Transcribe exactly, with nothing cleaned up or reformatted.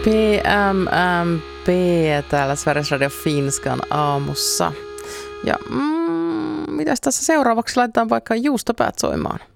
P M M P täällä Sveriges Radio Finskan aamussa. Ja mm, mitäs tässä seuraavaksi laitetaan vaikka juustopäät soimaan?